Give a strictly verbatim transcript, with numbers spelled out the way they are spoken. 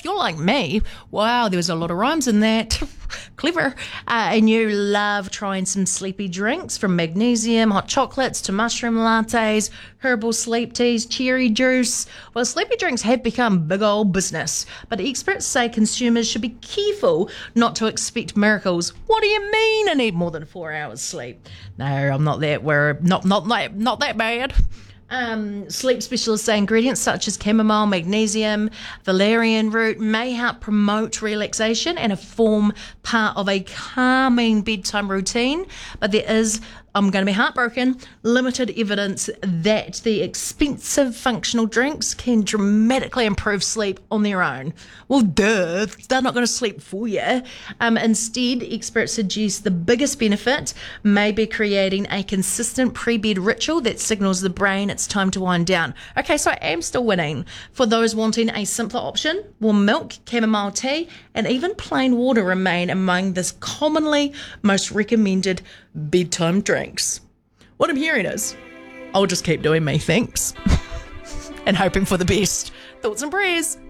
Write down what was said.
if you're like me, wow, there was a lot of rhymes in that. Clever. Uh, and you love trying some sleepy drinks, from magnesium, hot chocolates to mushroom lattes, herbal sleep teas, cherry juice. Well, sleepy drinks have become big old business, but experts say consumers should be careful not to expect miracles. What do you mean I need more than four hours sleep? No, I'm not that worried. Not, not, that, not that bad. Um, sleep specialists say ingredients such as chamomile, magnesium, valerian root may help promote relaxation and form part of a calming bedtime routine. But there is, I'm going to be heartbroken, limited evidence that the expensive functional drinks can dramatically improve sleep on their own. Well, duh, they're not going to sleep for you. Um, instead, experts suggest the biggest benefit may be creating a consistent pre-bed ritual that signals the brain it's time to wind down. Okay, so I am still winning. For those wanting a simpler option, warm milk, chamomile tea, and even plain water remain among the commonly most recommended bedtime drinks. What I'm hearing is, I'll just keep doing me, thanks, and hoping for the best. Thoughts and prayers.